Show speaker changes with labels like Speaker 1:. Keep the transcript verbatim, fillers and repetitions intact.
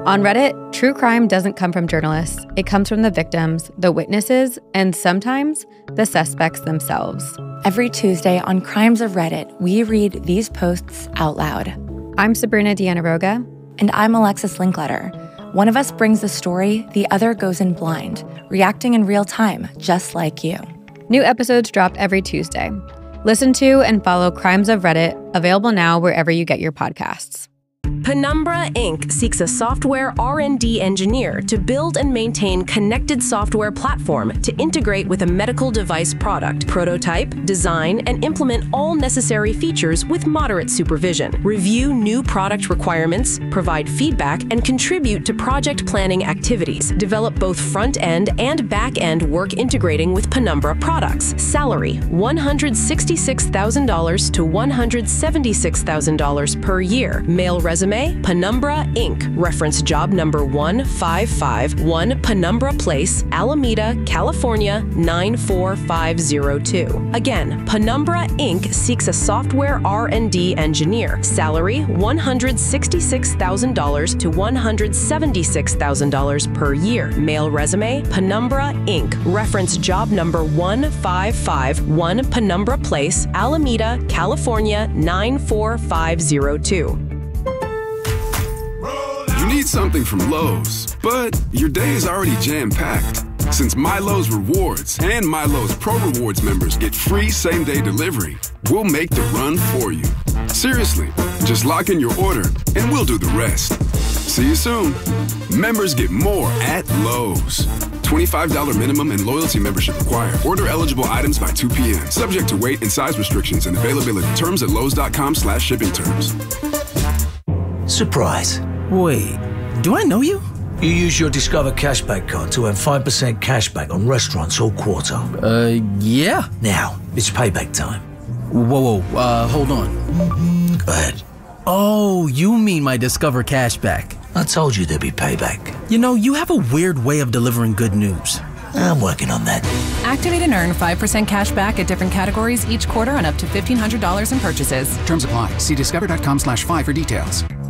Speaker 1: On Reddit, true crime doesn't come from journalists. It comes from the victims, the witnesses, and sometimes the suspects themselves.
Speaker 2: Every Tuesday on Crimes of Reddit, we read these posts out loud.
Speaker 1: I'm Sabrina Dianaroga.
Speaker 2: And I'm Alexis Linkletter. One of us brings the story, the other goes in blind, reacting in real time, just like you.
Speaker 1: New episodes drop every Tuesday. Listen to and follow Crimes of Reddit, available now wherever you get your podcasts.
Speaker 3: Penumbra Incorporated seeks a software R and D engineer to build and maintain connected software platform to integrate with a medical device product, prototype, design, and implement all necessary features with moderate supervision, review new product requirements, provide feedback, and contribute to project planning activities, develop both front-end and back-end work integrating with Penumbra products. Salary, one hundred sixty-six thousand dollars to one hundred seventy-six thousand dollars per year. Male resume, Penumbra Incorporated. Reference job number one five five one Penumbra Place, Alameda, California, nine four five zero two. Again, Penumbra Incorporated seeks a software R and D engineer. Salary, one hundred sixty-six thousand dollars to one hundred seventy-six thousand dollars per year. Male resume, Penumbra Incorporated. Reference job number one five five one Penumbra Place, Alameda, California, nine four five zero two.
Speaker 4: You need something from Lowe's, but your day is already jam-packed. Since MyLowe's Rewards and MyLowe's Pro Rewards members get free same-day delivery, we'll make the run for you. Seriously, just lock in your order and we'll do the rest. See you soon. Members get more at Lowe's. twenty-five dollars minimum and loyalty membership required. Order eligible items by two p.m. Subject to weight and size restrictions and availability. Terms at lowes.com slash shipping terms.
Speaker 5: Surprise.
Speaker 6: Wait, do I know you?
Speaker 5: You use your Discover Cashback card to earn five percent cashback on restaurants all quarter.
Speaker 6: Uh, yeah.
Speaker 5: Now, it's payback time.
Speaker 6: Whoa, whoa, uh, hold on.
Speaker 5: Go ahead.
Speaker 6: Oh, you mean my Discover Cashback.
Speaker 5: I told you there'd be payback.
Speaker 6: You know, you have a weird way of delivering good news.
Speaker 5: I'm working on that.
Speaker 7: Activate and earn five percent cash back at different categories each quarter on up to fifteen hundred dollars in purchases.
Speaker 8: Terms apply. See discover.com slash five for details.